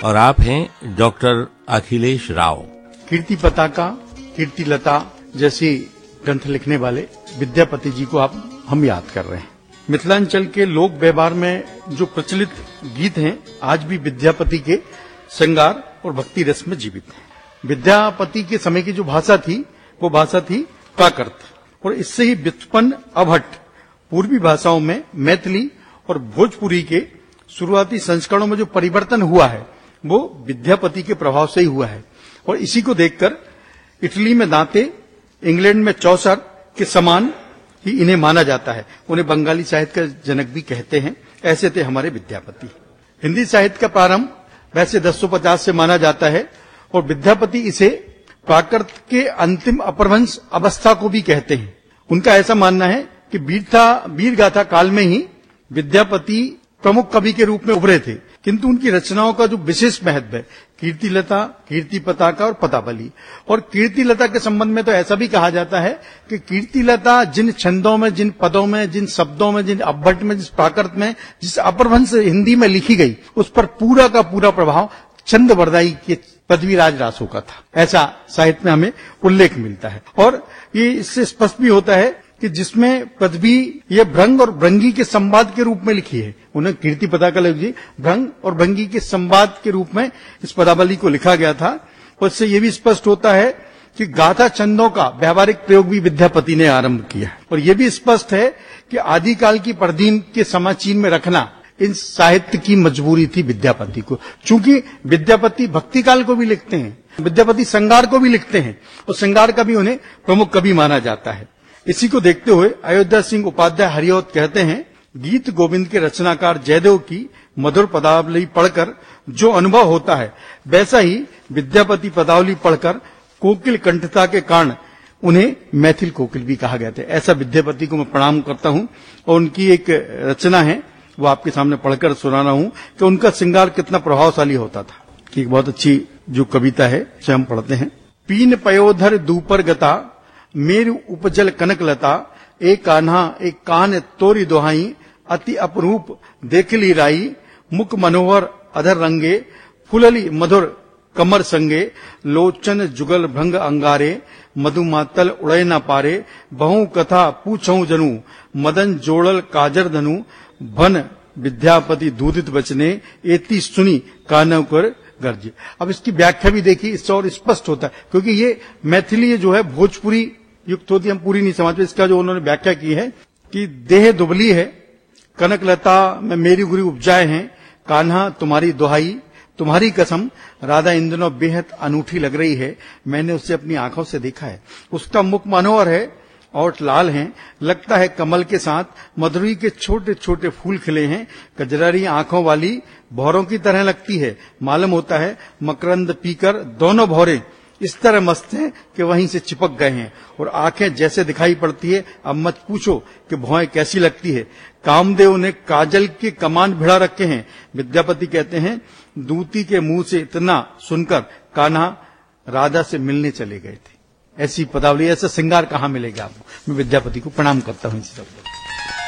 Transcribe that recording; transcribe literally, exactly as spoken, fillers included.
और आप हैं डॉक्टर अखिलेश राव। कीर्ति पताका, कीर्ति लता जैसी ग्रंथ लिखने वाले विद्यापति जी को आप हम याद कर रहे हैं। मिथिलांचल के लोक व्यवहार में जो प्रचलित गीत हैं आज भी विद्यापति के श्रृंगार और भक्ति रस में जीवित हैं। विद्यापति के समय की जो भाषा थी वो भाषा थी प्राकृत, और इससे ही व्युत्पन्न अभट्ट पूर्वी भाषाओं में मैथिली और भोजपुरी के शुरुआती संस्करणों में जो परिवर्तन हुआ है वो विद्यापति के प्रभाव से ही हुआ है। और इसी को देखकर इटली में दांते, इंग्लैंड में चौसर के समान ही इन्हें माना जाता है। उन्हें बंगाली साहित्य का जनक भी कहते हैं। ऐसे थे हमारे विद्यापति। हिंदी साहित्य का प्रारंभ वैसे दस सौ पचास से माना जाता है और विद्यापति इसे प्राकृत के अंतिम अपभ्रंश अवस्था को भी कहते हैं। उनका ऐसा मानना है कि वीरता वीरगाथा काल में ही विद्यापति प्रमुख कवि के रूप में उभरे थे, किंतु उनकी रचनाओं का जो विशेष महत्व है कीर्ति लता, कीर्ति पताका और पतावली। और कीर्ति लता के संबंध में तो ऐसा भी कहा जाता है कि कीर्ति लता जिन छंदों में, जिन पदों में, जिन शब्दों में, जिन अभट्ट में, जिस प्राकृत में, जिस अपभ्रंश हिंदी में लिखी गई, उस पर पूरा का पूरा प्रभाव चंद बरदाई के पृथ्वीराज रासो का था। ऐसा साहित्य में हमें उल्लेख मिलता है। और ये इससे स्पष्ट भी होता है कि जिसमें पृथ्वी ये भृंग और भृंगी के संवाद के रूप में लिखी है। उन्हें कीर्ति पताका लिखी भृंग और भृंगी के संवाद के रूप में इस पदावली को लिखा गया था। और इससे ये भी स्पष्ट होता है कि गाथा छंदों का व्यावहारिक प्रयोग भी विद्यापति ने आरंभ किया। और ये भी स्पष्ट है कि आदिकाल की परदीन के समाचीन में रखना इन साहित्य की मजबूरी थी विद्यापति को। चूंकि विद्यापति भक्ति काल को भी लिखते हैं, विद्यापति श्रृंगार को भी लिखते हैं और श्रृंगार का भी उन्हें प्रमुख कवि माना जाता है। इसी को देखते हुए अयोध्या सिंह उपाध्याय हरिऔध कहते हैं, गीत गोविंद के रचनाकार जयदेव की मधुर पदावली पढ़कर जो अनुभव होता है वैसा ही विद्यापति पदावली पढ़कर कोकिल कंठता के कारण उन्हें मैथिल कोकिल भी कहा गया था। ऐसा विद्यापति को मैं प्रणाम करता हूं। और उनकी एक रचना है वो आपके सामने पढ़कर सुना रहा हूं कि उनका श्रृंगार कितना प्रभावशाली होता था। कि एक बहुत अच्छी जो कविता है उसे हम पढ़ते हैं। पीन पयोधर दूपर गता, मेरु उपजल कनक लता, एक कान्हा एक कान तोरी दोहाई, अति अपरूप देखली राई, मुख मनोहर अधर रंगे, फुलली मधुर कमर संगे, लोचन जुगल भृंग अंगारे, मधुमातल उड़े न पारे, बहु कथा पूछऊ जनु, मदन जोड़ल काजर धनु, भन विद्यापति दूधित बचने, एती सुनी कानव कर गर्जे। अब इसकी व्याख्या भी देखिए, इससे और स्पष्ट होता है, क्योंकि ये मैथिली जो है भोजपुरी युक्त होती, हम पूरी नहीं समझते। इसका जो उन्होंने व्याख्या की है कि देह दुबली है, कनक लता में मेरी गुरी उपजाए हैं, कान्हा तुम्हारी दुहाई, तुम्हारी कसम राधा इन दिनों बेहद अनूठी लग रही है, मैंने उसे अपनी आंखों से देखा है। उसका मुख मनोहर है और लाल हैं, लगता है कमल के साथ मधुरी के छोटे छोटे फूल खिले हैं, कजरारी आंखों वाली भौरों की तरह लगती है, मालूम होता है मकरंद पीकर दोनों भौरे इस तरह मस्त हैं कि वहीं से चिपक गए हैं, और आंखें जैसे दिखाई पड़ती है अब मत पूछो कि भौएं कैसी लगती है। कामदेव ने काजल के कमान भिड़ा रखे हैं। विद्यापति कहते हैं, दूती के मुंह से इतना सुनकर कान्हा राधा से मिलने चले गए थे। ऐसी पदावली, ऐसा श्रृंगार कहाँ मिलेगा आपको। मैं विद्यापति को प्रणाम करता हूँ इसी शब्द।